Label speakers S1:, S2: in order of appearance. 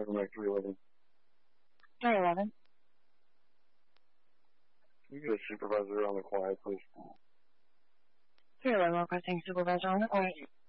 S1: Mac 311.
S2: 311.
S1: Can you get a supervisor on the quiet, please?
S2: 311 requesting supervisor on the quiet.